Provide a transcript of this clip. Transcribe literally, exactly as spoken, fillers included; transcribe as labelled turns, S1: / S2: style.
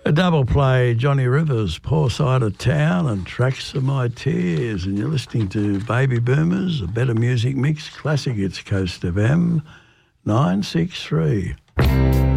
S1: A double play, Johnny Rivers, Poor Side of Town and Tracks of My Tears. And you're listening to Baby Boomers, a better music mix, classic. It's Coast F M nine six three.